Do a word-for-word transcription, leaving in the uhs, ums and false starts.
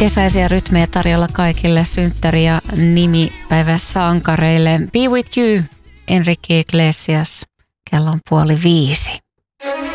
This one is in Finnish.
Kesäisiä rytmejä tarjolla kaikille synttäri- ja nimipäiväsankareille. Be with you, Enrique Iglesias. Kello on puoli viisi.